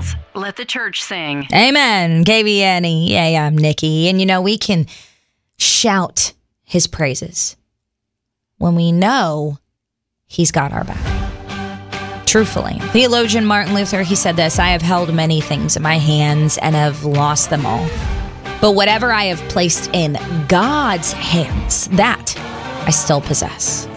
mouth. Let the church sing. Amen. KBNE. Yeah, I'm Nikki. And we can shout his praises when we know he's got our back. Truthfully. Theologian Martin Luther, he said this: I have held many things in my hands and have lost them all. But whatever I have placed in God's hands, that I still possess.